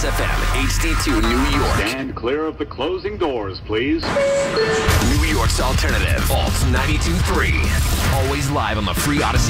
Kiss FM, HD2 New York. Stand clear of the closing doors, please. New York's alternative, Alt 92.3. Always live on the free Odyssey